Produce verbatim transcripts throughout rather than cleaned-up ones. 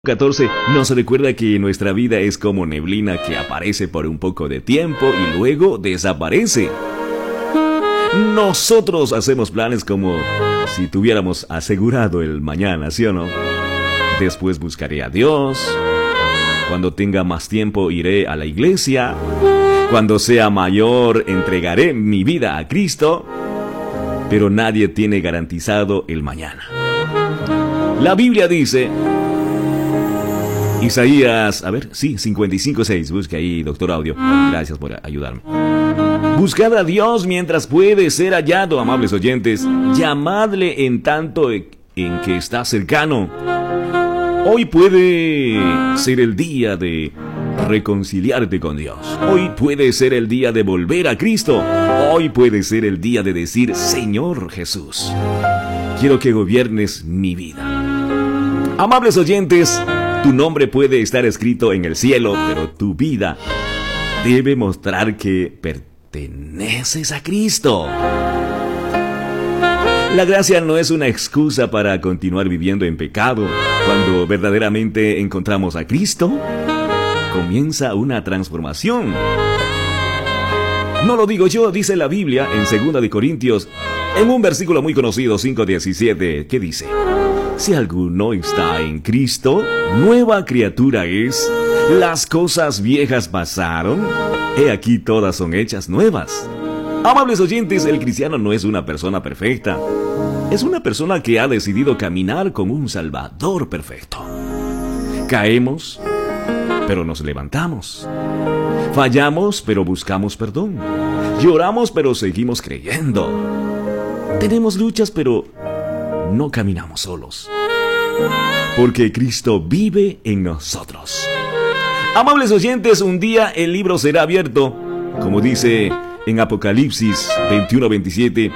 catorce nos recuerda que nuestra vida es como neblina que aparece por un poco de tiempo y luego desaparece. Nosotros hacemos planes como si tuviéramos asegurado el mañana, ¿sí o no? Después buscaré a Dios. Cuando tenga más tiempo iré a la iglesia. Cuando sea mayor entregaré mi vida a Cristo. Pero nadie tiene garantizado el mañana. La Biblia dice... Isaías, a ver, sí, cincuenta y cinco seis, busca ahí, doctor Audio. Gracias por ayudarme. Buscad a Dios mientras puede ser hallado, amables oyentes. Llamadle en tanto en que está cercano. Hoy puede ser el día de reconciliarte con Dios. Hoy puede ser el día de volver a Cristo. Hoy puede ser el día de decir, Señor Jesús, quiero que gobiernes mi vida. Amables oyentes, tu nombre puede estar escrito en el cielo, pero tu vida debe mostrar que perteneces a Cristo. La gracia no es una excusa para continuar viviendo en pecado. Cuando verdaderamente encontramos a Cristo, comienza una transformación. No lo digo yo, dice la Biblia en segunda de Corintios, en un versículo muy conocido, cinco diecisiete, que dice: si alguno está en Cristo, nueva criatura es. Las cosas viejas pasaron, he aquí todas son hechas nuevas. Amables oyentes, el cristiano no es una persona perfecta. Es una persona que ha decidido caminar con un Salvador perfecto. Caemos, pero nos levantamos. Fallamos, pero buscamos perdón. Lloramos, pero seguimos creyendo. Tenemos luchas, pero no caminamos solos, porque Cristo vive en nosotros. Amables oyentes, un día el libro será abierto, como dice en Apocalipsis veintiuno veintisiete.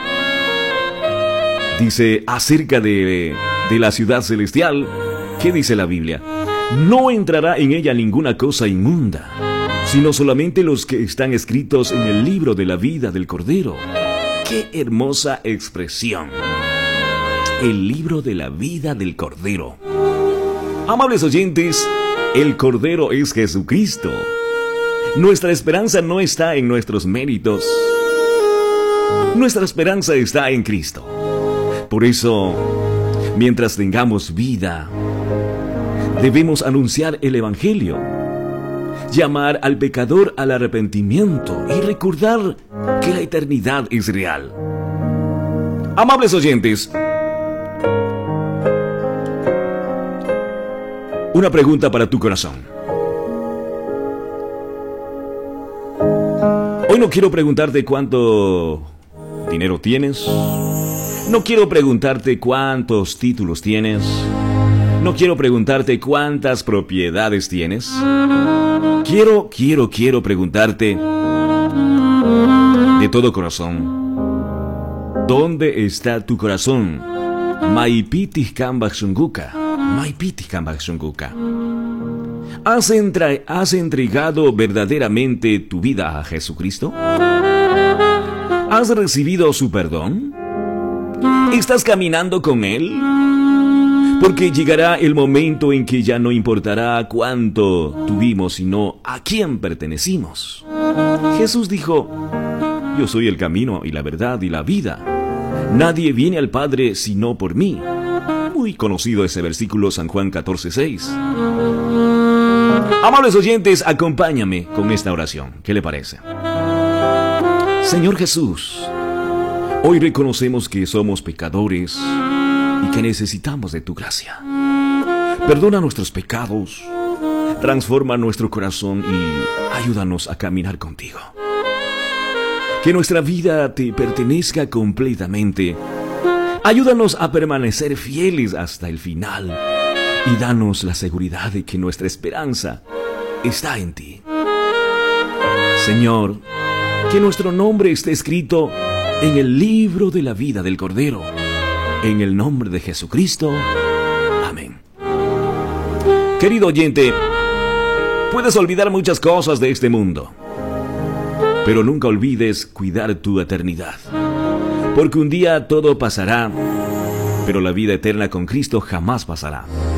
Dice acerca de, de la ciudad celestial. ¿Qué dice la Biblia? No entrará en ella ninguna cosa inmunda, sino solamente los que están escritos en el libro de la vida del Cordero. ¡Qué hermosa expresión! El libro de la vida del Cordero. Amables oyentes, el Cordero es Jesucristo. Nuestra esperanza no está en nuestros méritos. Nuestra esperanza está en Cristo. Por eso, mientras tengamos vida, debemos anunciar el Evangelio, llamar al pecador al arrepentimiento y recordar que la eternidad es real. Amables oyentes, una pregunta para tu corazón. Hoy no quiero preguntarte cuánto dinero tienes. No quiero preguntarte cuántos títulos tienes. No quiero preguntarte cuántas propiedades tienes. Quiero, quiero, quiero preguntarte de todo corazón: ¿dónde está tu corazón? Maipiti Kambak Sunguka. Maipiti Kambak Sunguka. ¿Has, entra- ¿Has entregado verdaderamente tu vida a Jesucristo? ¿Has recibido su perdón? ¿Estás caminando con Él? Porque llegará el momento en que ya no importará cuánto tuvimos, sino a quién pertenecimos. Jesús dijo: yo soy el camino y la verdad y la vida. Nadie viene al Padre sino por mí. Muy conocido ese versículo, San Juan catorce seis. Amables oyentes, acompáñame con esta oración. ¿Qué le parece? Señor Jesús, hoy reconocemos que somos pecadores y que necesitamos de tu gracia. Perdona nuestros pecados, transforma nuestro corazón y ayúdanos a caminar contigo. Que nuestra vida te pertenezca completamente. Ayúdanos a permanecer fieles hasta el final y danos la seguridad de que nuestra esperanza está en ti. Señor, que nuestro nombre esté escrito en el libro de la vida del Cordero. En el nombre de Jesucristo. Amén. Querido oyente, puedes olvidar muchas cosas de este mundo, pero nunca olvides cuidar tu eternidad. Porque un día todo pasará, pero la vida eterna con Cristo jamás pasará.